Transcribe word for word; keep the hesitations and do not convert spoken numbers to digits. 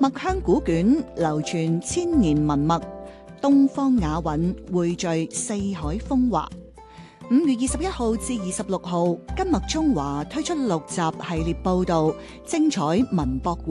墨香古卷流傳千年文墨，東方雅韻匯聚四海風華。五月二十一號至二十六號，金墨中華推出六集系列報道，精彩文博會。